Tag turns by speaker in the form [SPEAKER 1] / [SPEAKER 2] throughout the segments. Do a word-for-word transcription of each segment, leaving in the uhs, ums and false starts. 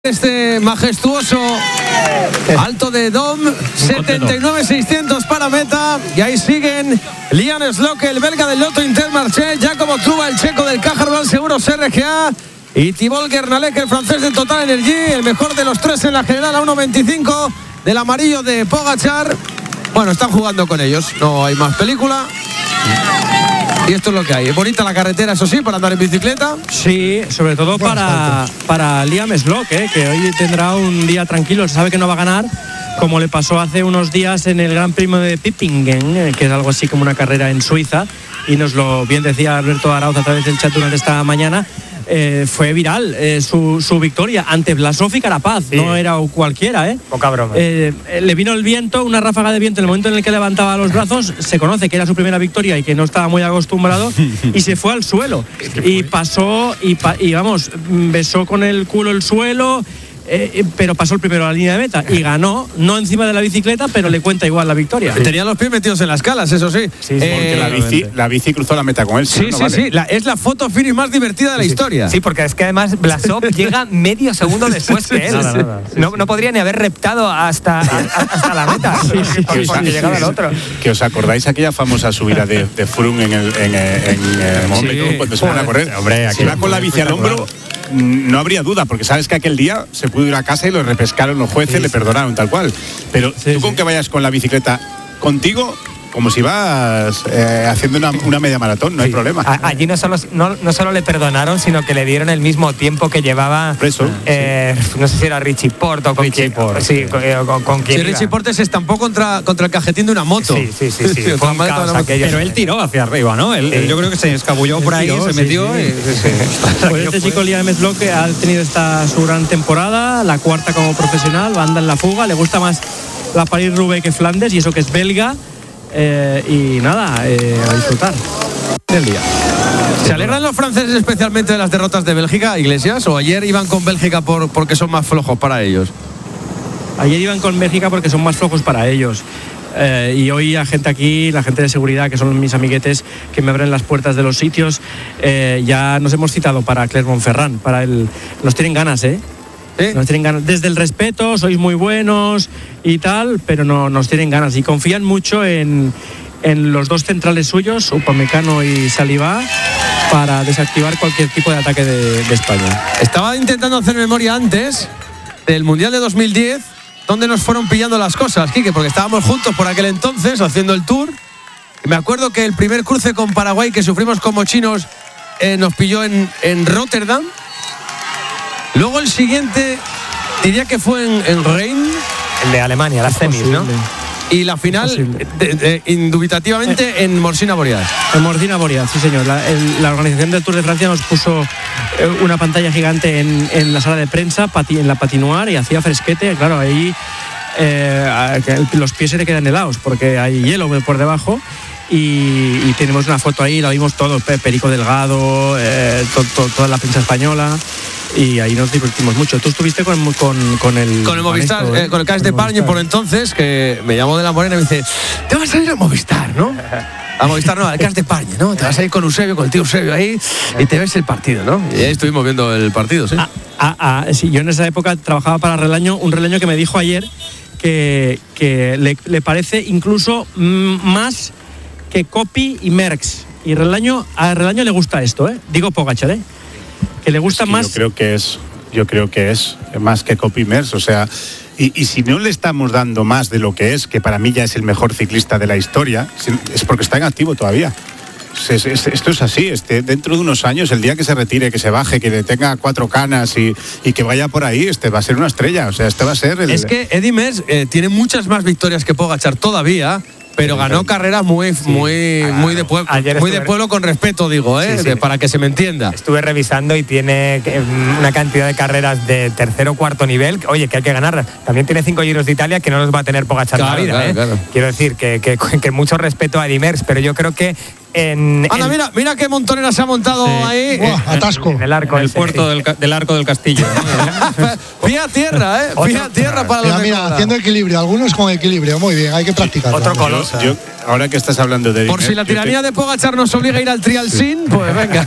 [SPEAKER 1] Este majestuoso Alto de Dom, setenta y nueve seiscientos para meta. Y ahí siguen Liam Sloke, el belga del Lotto Intermarché, Jacobo Truba, el checo del Caja Seguros R G A, y Thibaut Guernalec, el francés de Total Energy, el mejor de los tres en la general a uno veinticinco del amarillo de Pogačar. Bueno, están jugando con ellos, no hay más película. Y esto es lo que hay. Es bonita la carretera, eso sí, para andar en bicicleta.
[SPEAKER 2] Sí, sobre todo para, para Liam Sloke, ¿eh? Que hoy tendrá un día tranquilo. Se sabe que no va a ganar, como le pasó hace unos días en el Gran Premio de Pippingen, que es algo así como una carrera en Suiza. Y nos lo bien decía Alberto Arauz a través del chat durante esta mañana. Eh, fue viral eh, su, su victoria ante Blasov y Carapaz, sí. No era cualquiera, ¿eh?
[SPEAKER 3] Poca broma.
[SPEAKER 2] Eh, le vino el viento, una ráfaga de viento en el momento en el que levantaba los brazos. Se conoce que era su primera victoria y que no estaba muy acostumbrado y se fue al suelo. Y pasó, y, pa, y vamos, besó con el culo el suelo. Eh, pero pasó el primero a la línea de meta y ganó, no encima de la bicicleta, pero le cuenta igual la victoria.
[SPEAKER 1] Sí. Tenía los pies metidos en las calas, eso sí.
[SPEAKER 4] Sí, sí eh, porque la bici, la bici cruzó la meta con él.
[SPEAKER 1] Sí,
[SPEAKER 4] no
[SPEAKER 1] sí,
[SPEAKER 4] vale.
[SPEAKER 1] sí. La, es la foto finish más divertida de la
[SPEAKER 3] sí,
[SPEAKER 1] historia.
[SPEAKER 3] Sí, porque es que además Blasov llega medio segundo después que él.
[SPEAKER 2] Nada, nada, sí,
[SPEAKER 3] no,
[SPEAKER 2] sí.
[SPEAKER 3] no podría ni haber reptado hasta, a, hasta la meta. Sí, sí,
[SPEAKER 4] que, os,
[SPEAKER 3] porque
[SPEAKER 4] sí,
[SPEAKER 3] llegaba
[SPEAKER 4] sí,
[SPEAKER 3] el otro.
[SPEAKER 4] Que os acordáis aquella famosa subida de, de Froome en el, en, en, en el momento sí. cuando se van a correr. Hombre, aquí sí, va con la bici al hombro. No habría duda, porque sabes que aquel día se pudo ir a casa y lo repescaron los jueces, sí, le perdonaron tal cual. Pero sí, tú con sí. que vayas con la bicicleta contigo, como si vas eh, haciendo una, una media maratón, no sí. hay problema.
[SPEAKER 3] A, allí no solo, no, no solo le perdonaron, sino que le dieron el mismo tiempo que llevaba.
[SPEAKER 4] Preso.
[SPEAKER 3] Eh, sí. No sé si era Richie Porte o con
[SPEAKER 2] Richie
[SPEAKER 3] quién.
[SPEAKER 2] Porte.
[SPEAKER 3] Sí, con, con, con quién.
[SPEAKER 1] Sí, Richie Porte se estampó contra, contra el cajetín de una moto.
[SPEAKER 3] Sí, sí, sí. sí, sí. Fue un caos aquello.
[SPEAKER 5] Pero él tiró hacia arriba, ¿no? Él,
[SPEAKER 3] sí.
[SPEAKER 5] Yo creo que se escabulló él por ahí, tiró, se sí, metió. Sí, y, sí,
[SPEAKER 2] sí. Pues este chico Liam Sloke ha tenido esta su gran temporada, la cuarta como profesional, anda en la fuga, le gusta más la París-Roubaix que Flandes, y eso que es belga. Eh, y nada, eh, a disfrutar del día.
[SPEAKER 1] ¿Se alegran los franceses especialmente de las derrotas de Bélgica, Iglesias? ¿O ayer iban con Bélgica por, porque son más flojos para ellos?
[SPEAKER 2] Ayer iban con Bélgica porque son más flojos para ellos. Eh, y hoy la gente aquí, la gente de seguridad, que son mis amiguetes que me abren las puertas de los sitios, eh, ya nos hemos citado para Clermont-Ferrand, para el, nos tienen ganas, ¿eh? ¿Sí? Nos tienen ganas. Desde el respeto, sois muy buenos y tal, pero no, nos tienen ganas y confían mucho en, en los dos centrales suyos, Upamecano y Saliba, para desactivar cualquier tipo de ataque de, de España.
[SPEAKER 1] Estaba intentando hacer memoria antes del Mundial de dos mil diez, donde nos fueron pillando las cosas, Quique, porque estábamos juntos por aquel entonces haciendo el tour. Y me acuerdo que el primer cruce con Paraguay que sufrimos como chinos eh, nos pilló en, en Rotterdam. Luego el siguiente, diría que fue en, en Reims.
[SPEAKER 3] El de Alemania, las semis, ¿no?
[SPEAKER 1] Y la final, de, de, indubitativamente, eh, en Morsina Boreal.
[SPEAKER 2] En Morsina Boreal, sí señor. La, el, la organización del Tour de Francia nos puso eh, una pantalla gigante en, en la sala de prensa, pati, en la Patinoire, y hacía fresquete. Claro, ahí eh, los pies se te quedan helados porque hay hielo por debajo. Y, y tenemos una foto ahí, la vimos todos, Perico Delgado, eh, to, to, toda la prensa española. Y ahí nos divertimos mucho. Tú estuviste con, con, con el...
[SPEAKER 1] Con el Movistar,
[SPEAKER 2] Manesto,
[SPEAKER 1] eh, con el Cas de Pargne por entonces, que me llamó de la Morena y me dice, te vas a ir al Movistar, ¿no? A Movistar no, al Cas de Pargne, ¿no? Te vas a ir con Eusebio, con el tío Eusebio ahí, y te ves el partido, ¿no? Y ahí estuvimos viendo el partido, sí.
[SPEAKER 2] Ah, ah, ah, sí, yo en esa época trabajaba para Relaño, un Relaño que me dijo ayer que, que le, le parece incluso más que Coppi y Merckx. Y Relaño, a Relaño le gusta esto, ¿eh? Digo Pogačar, ¿eh? Que le gusta
[SPEAKER 4] es que
[SPEAKER 2] más.
[SPEAKER 4] Yo creo que es, yo creo que es más que Coppi Merckx, o sea, y, y si no le estamos dando más de lo que es, que para mí ya es el mejor ciclista de la historia, es porque está en activo todavía. Es, es, esto es así, este, dentro de unos años, el día que se retire, que se baje, que tenga cuatro canas y, y que vaya por ahí, este va a ser una estrella, o sea, este va a ser el...
[SPEAKER 1] Es que Eddy Merckx eh, tiene muchas más victorias que Pogačar todavía. Pero ganó carreras muy, sí. muy, ah, muy de pueblo, muy de pueblo con respeto, digo, ¿eh? Sí, sí. De, para que se me entienda.
[SPEAKER 3] Estuve revisando y tiene una cantidad de carreras de tercero o cuarto nivel. Oye, que hay que ganar. También tiene cinco Giros de Italia que no los va a tener Pogačar
[SPEAKER 1] claro,
[SPEAKER 3] en la vida.
[SPEAKER 1] Claro,
[SPEAKER 3] ¿eh?
[SPEAKER 1] claro.
[SPEAKER 3] Quiero decir que, que, que mucho respeto a Eddy Merckx, pero yo creo que en,
[SPEAKER 1] Anda,
[SPEAKER 3] en-
[SPEAKER 1] mira, mira qué montonera se ha montado
[SPEAKER 5] Sí.
[SPEAKER 1] ahí.
[SPEAKER 6] Buah, atasco.
[SPEAKER 3] en el arco.
[SPEAKER 5] El
[SPEAKER 3] ese,
[SPEAKER 5] puerto
[SPEAKER 3] sí.
[SPEAKER 5] del, ca- del arco del castillo. ¿no?
[SPEAKER 1] Pía tierra, ¿eh? Pía tierra para
[SPEAKER 6] Mira,
[SPEAKER 1] los de
[SPEAKER 6] mira,
[SPEAKER 1] Cobra.
[SPEAKER 6] haciendo equilibrio, algunos con equilibrio, muy bien, hay que practicar.
[SPEAKER 3] Otro
[SPEAKER 6] Vamos.
[SPEAKER 3] coloso.
[SPEAKER 4] Yo, ahora que estás hablando de
[SPEAKER 1] Por
[SPEAKER 4] Eddie
[SPEAKER 1] si la
[SPEAKER 4] Merckx, yo te-
[SPEAKER 1] tiranía de Pogačar nos obliga a ir al trial sin, pues venga.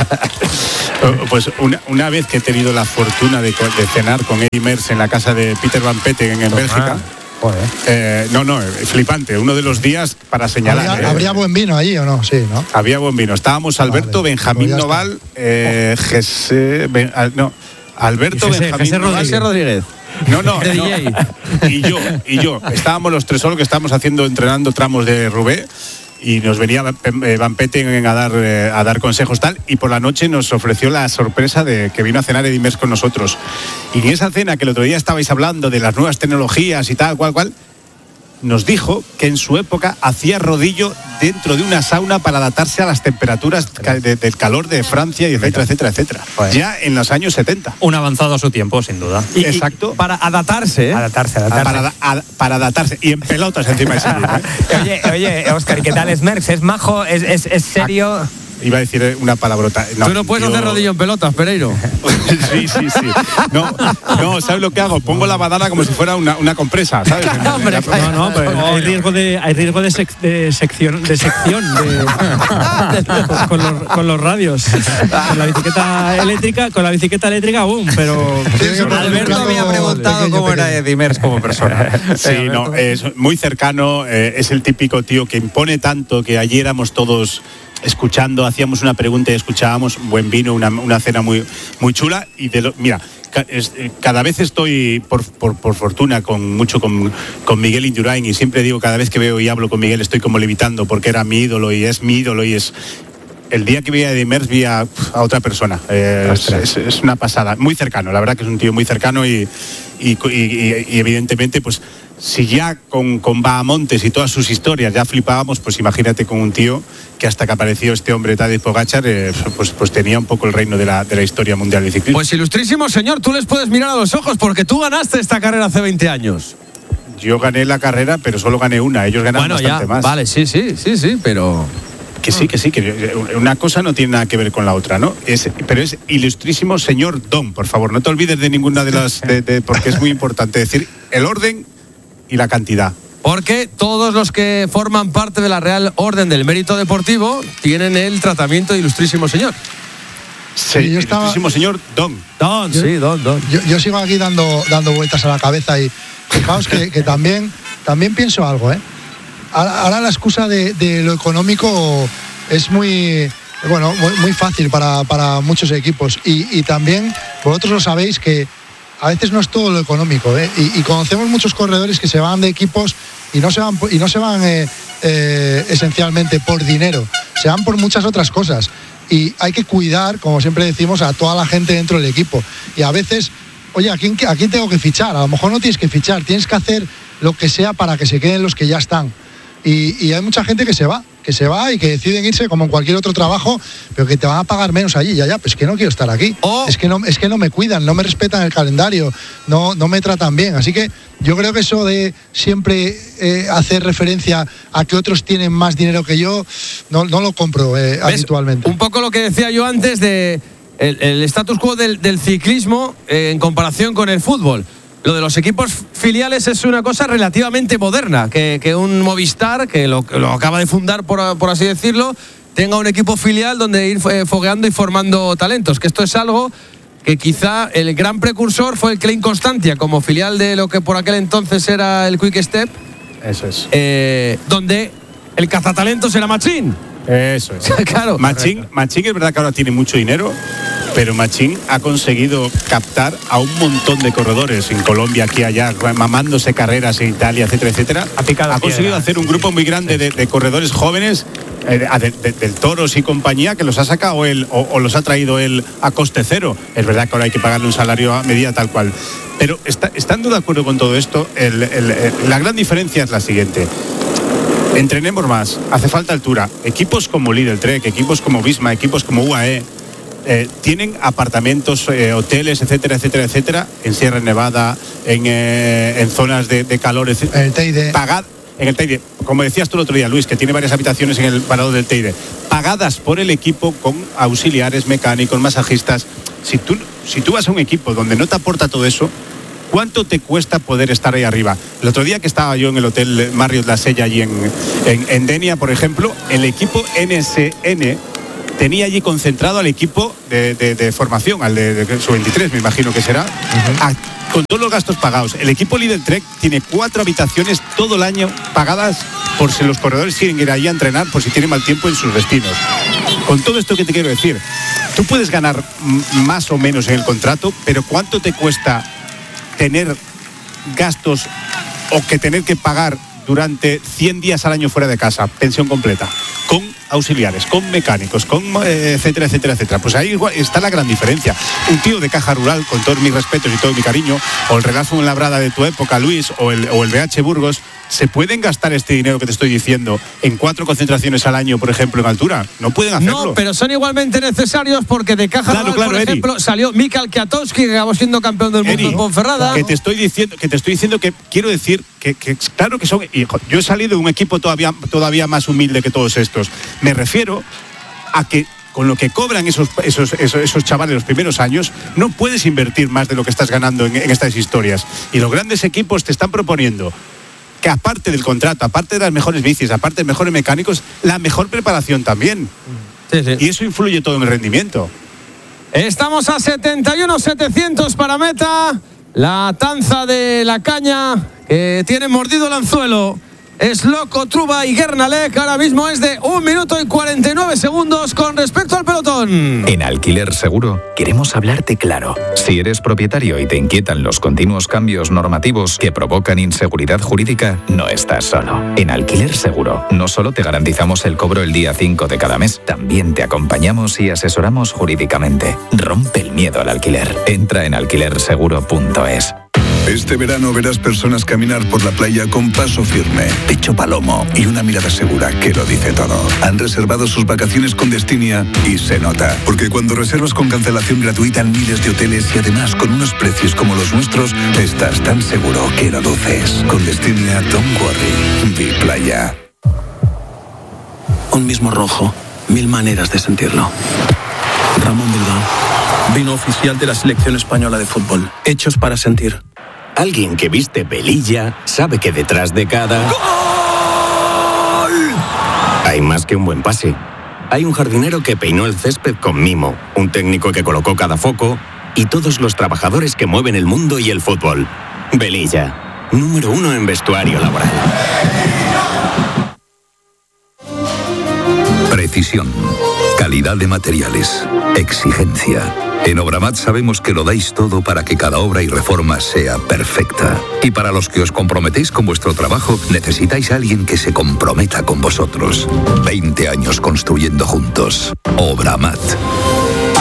[SPEAKER 4] Pues una, una vez que he tenido la fortuna de, co- de cenar con Eddy Merckx en la casa de Peter Van Petten en Bélgica.
[SPEAKER 3] Joder.
[SPEAKER 4] eh, no, no, eh, flipante. Uno de los días para señalar.
[SPEAKER 6] ¿Habría,
[SPEAKER 4] eh.
[SPEAKER 6] habría buen vino allí o no? Sí, ¿no?
[SPEAKER 4] Había buen vino. Estábamos Alberto,
[SPEAKER 6] Vale,
[SPEAKER 4] Benjamín
[SPEAKER 6] pues ya está.
[SPEAKER 4] Noval, eh, Jesse, Ben- al- no, Alberto,
[SPEAKER 2] Jesse-
[SPEAKER 4] Benjamín
[SPEAKER 2] Jesse
[SPEAKER 4] Noval.
[SPEAKER 1] José Rodríguez.
[SPEAKER 4] No, no,
[SPEAKER 1] De
[SPEAKER 4] no.
[SPEAKER 1] D J.
[SPEAKER 4] Y yo, y yo. Estábamos los tres solos que estábamos haciendo, entrenando tramos de Roubaix. Y nos venía eh, Van Petten a dar, eh, a dar consejos tal, y por la noche nos ofreció la sorpresa de que vino a cenar Eddy Merckx con nosotros. Y en esa cena que el otro día estabais hablando de las nuevas tecnologías y tal, cual, cual, nos dijo que en su época hacía rodillo dentro de una sauna para adaptarse a las temperaturas ca- de- del calor de Francia, y etcétera, etcétera, etcétera.
[SPEAKER 3] Joder.
[SPEAKER 4] Ya en los años setenta.
[SPEAKER 5] Un avanzado a su tiempo, sin duda.
[SPEAKER 1] Y- y
[SPEAKER 4] Exacto.
[SPEAKER 1] Para adaptarse, ¿eh?
[SPEAKER 3] Adaptarse, adaptarse.
[SPEAKER 4] Para, da- a- para adaptarse. Y en pelotas encima de ese libro, ¿eh?
[SPEAKER 3] Oye, oye, Óscar, ¿qué tal es Merckx? ¿Es majo? ¿Es, es, es serio?
[SPEAKER 4] Iba a decir una palabrota.
[SPEAKER 1] Tú no puedes
[SPEAKER 4] yo-
[SPEAKER 1] hacer rodillo en pelotas, Pereiro.
[SPEAKER 4] Sí, sí, sí. No, no, ¿sabes lo que hago? Pongo la badana como si fuera una, una compresa, ¿sabes?
[SPEAKER 1] Hombre,
[SPEAKER 2] No, no, pero hay riesgo de, hay riesgo de, sec- de sección, de sección de- con, con los, con los radios. Con la bicicleta eléctrica, con la bicicleta eléctrica, boom, pero
[SPEAKER 6] Tiene que poner un
[SPEAKER 5] Alberto
[SPEAKER 6] plato
[SPEAKER 5] había preguntado
[SPEAKER 6] pequeño,
[SPEAKER 5] cómo era
[SPEAKER 6] pequeño.
[SPEAKER 5] Eddy Merckx como persona.
[SPEAKER 4] Sí, no, es muy cercano, eh, es el típico tío que impone tanto que allí éramos todos escuchando, hacíamos una pregunta y escuchábamos buen vino, una, una cena muy, muy chula. Y de lo, mira, ca- es- eh, cada vez estoy, por, por, por fortuna, con mucho con, con Miguel Indurain, y siempre digo, cada vez que veo y hablo con Miguel estoy como levitando, porque era mi ídolo y es mi ídolo y es... El día que vi a Eddy Merckx vi a, a otra persona. Eh, es, es- es una pasada. Muy cercano, la verdad que es un tío muy cercano y, y, y- y- y evidentemente, pues si ya con, con Bahamontes y todas sus historias ya flipábamos, pues imagínate con un tío que hasta que apareció este hombre Tadej Pogačar, eh, pues, pues tenía un poco el reino de la, de la historia mundial del ciclismo.
[SPEAKER 1] Pues ilustrísimo señor, tú les puedes mirar a los ojos porque tú ganaste esta carrera hace veinte años.
[SPEAKER 4] Yo gané la carrera, pero solo gané una. Ellos ganaron
[SPEAKER 1] Bueno, ya,
[SPEAKER 4] bastante más.
[SPEAKER 1] vale, sí, sí, sí, sí, pero...
[SPEAKER 4] Que sí, que sí, que una cosa no tiene nada que ver con la otra, ¿no? Es, pero es ilustrísimo señor Don, por favor, no te olvides de ninguna de las, de- de- porque es muy importante decir el orden y la cantidad.
[SPEAKER 1] Porque todos los que forman parte de la Real Orden del Mérito Deportivo tienen el tratamiento de ilustrísimo señor.
[SPEAKER 4] Sí,
[SPEAKER 6] yo estaba-
[SPEAKER 4] ilustrísimo señor Don.
[SPEAKER 1] Don, sí, don, don.
[SPEAKER 6] Yo, yo sigo aquí dando, dando vueltas a la cabeza y fijaos que, que también, también pienso algo, ¿eh? Ahora, ahora la excusa de, de lo económico es muy, bueno, muy, muy fácil para, para muchos equipos y, y también vosotros lo sabéis que a veces no es todo lo económico, ¿eh? y, y conocemos muchos corredores que se van de equipos y no se van, y no se van eh, eh, esencialmente por dinero, se van por muchas otras cosas. Y hay que cuidar, como siempre decimos, a toda la gente dentro del equipo. Y a veces, oye, ¿a quién, a quién tengo que fichar? A lo mejor no tienes que fichar, tienes que hacer lo que sea para que se queden los que ya están. Y, y hay mucha gente que se va, que se va y que deciden irse como en cualquier otro trabajo, pero que te van a pagar menos allí. Ya, ya, pues que no quiero estar aquí.
[SPEAKER 1] O-
[SPEAKER 6] Es que no, es que no me cuidan, no me respetan el calendario, no, no me tratan bien. Así que yo creo que eso de siempre eh, hacer referencia a que otros tienen más dinero que yo, no, no lo compro eh,
[SPEAKER 1] ¿Ves?
[SPEAKER 6] habitualmente.
[SPEAKER 1] Un poco lo que decía yo antes de el, el status quo del, del ciclismo eh, en comparación con el fútbol. Lo de los equipos filiales es una cosa relativamente moderna, que, que un Movistar, que lo, que lo acaba de fundar, por, por así decirlo, tenga un equipo filial donde ir eh, fogueando y formando talentos, que esto es algo que quizá el gran precursor fue el Klein Constantia, como filial de lo que por aquel entonces era el Quick Step,
[SPEAKER 4] Eso es.
[SPEAKER 1] eh, donde el cazatalentos era Machín.
[SPEAKER 4] Eso es.
[SPEAKER 1] Claro.
[SPEAKER 4] Machín, Machín es verdad que ahora tiene mucho dinero, pero Machín ha conseguido captar a un montón de corredores en Colombia, aquí, allá, mamándose carreras en Italia, etcétera, etcétera.
[SPEAKER 3] Ha picado
[SPEAKER 4] conseguido
[SPEAKER 3] piedra.
[SPEAKER 4] hacer un grupo muy grande de, de corredores jóvenes, eh, de- de- del Toros y compañía, que los ha sacado él o, o los ha traído él a coste cero. Es verdad que ahora hay que pagarle un salario a medida tal cual. Pero está- estando de acuerdo con todo esto, el- el- el- la gran diferencia es la siguiente. Entrenemos más, hace falta altura. Equipos como Lidl Trek, equipos como Visma, equipos como U A E, eh, tienen apartamentos, eh, hoteles, etcétera, etcétera, etcétera, en Sierra Nevada, en, eh, en zonas de, de calor, etcétera.
[SPEAKER 6] El Teide.
[SPEAKER 4] Pagad, en el Teide, como decías tú el otro día, Luis, que tiene varias habitaciones en el Parador del Teide, pagadas por el equipo con auxiliares, mecánicos, masajistas. Si tú, si tú vas a un equipo donde no te aporta todo eso, ¿cuánto te cuesta poder estar ahí arriba? El otro día que estaba yo en el Hotel Marriott La Sella, allí en, en, en Denia, por ejemplo, el equipo N S N tenía allí concentrado al equipo de, de, de formación, al de, de su veintitrés, me imagino que será, uh-huh. a, con todos los gastos pagados. El equipo Lidl Trek tiene cuatro habitaciones todo el año pagadas por si los corredores quieren ir allí a entrenar, por si tienen mal tiempo en sus destinos. Con todo esto que te quiero decir, tú puedes ganar m- más o menos en el contrato, pero ¿cuánto te cuesta tener gastos o que tener que pagar durante cien días al año fuera de casa, pensión completa, con auxiliares, con mecánicos, con eh, etcétera, etcétera, etcétera? Pues ahí está la gran diferencia. Un tío de Caja Rural, con todos mis respetos y todo mi cariño, o el Relazo en Labrada de tu época, Luis, o el, o el B H Burgos, ¿se pueden gastar este dinero que te estoy diciendo en cuatro concentraciones al año, por ejemplo, en altura? No pueden hacerlo.
[SPEAKER 1] No, pero son igualmente necesarios porque de Caja
[SPEAKER 4] claro,
[SPEAKER 1] Rural,
[SPEAKER 4] claro,
[SPEAKER 1] por
[SPEAKER 4] Eri.
[SPEAKER 1] ejemplo, salió Mikel Kwiatkowski, que acabó siendo campeón del mundo
[SPEAKER 4] Eri,
[SPEAKER 1] en Ponferrada.
[SPEAKER 4] Que te estoy diciendo, que te estoy diciendo que quiero decir que, que claro que son. Hijo, yo he salido de un equipo todavía, todavía más humilde que todos estos. Me refiero a que con lo que cobran esos, esos, esos, esos chavales los primeros años, no puedes invertir más de lo que estás ganando en, en estas historias. Y los grandes equipos te están proponiendo que aparte del contrato, aparte de las mejores bicis, aparte de mejores mecánicos, la mejor preparación también.
[SPEAKER 1] Sí, sí.
[SPEAKER 4] Y eso influye todo en el rendimiento.
[SPEAKER 1] Estamos a setenta y uno setecientos para meta. La tanza de la caña que tiene mordido el anzuelo es Loco, Truba y Guernalec. Ahora mismo es de un minuto y cuarenta y nueve segundos con respecto al pelotón.
[SPEAKER 7] En Alquiler Seguro queremos hablarte claro. Si eres propietario y te inquietan los continuos cambios normativos que provocan inseguridad jurídica, no estás solo. En Alquiler Seguro no solo te garantizamos el cobro el día cinco de cada mes, también te acompañamos y asesoramos jurídicamente. Rompe el miedo al alquiler. Entra en alquiler seguro punto es.
[SPEAKER 8] Este verano verás personas caminar por la playa con paso firme, pecho palomo y una mirada segura que lo dice todo. Han reservado sus vacaciones con Destinia y se nota, porque cuando reservas con cancelación gratuita en miles de hoteles y además con unos precios como los nuestros, estás tan seguro que lo luces. Con Destinia, don't worry, vi playa.
[SPEAKER 9] Un mismo rojo, mil maneras de sentirlo. Ramón Bilbao, vino oficial de la selección española de fútbol, hechos para sentir.
[SPEAKER 10] Alguien que viste Velilla sabe que detrás de cada ¡gol! Hay más que un buen pase. Hay un jardinero que peinó el césped con mimo, un técnico que colocó cada foco y todos los trabajadores que mueven el mundo y el fútbol. Velilla, número uno en vestuario laboral.
[SPEAKER 8] Precisión, calidad de materiales, exigencia. En Obramat sabemos que lo dais todo para que cada obra y reforma sea perfecta. Y para los que os comprometéis con vuestro trabajo, necesitáis a alguien que se comprometa con vosotros. veinte años construyendo juntos. Obramat.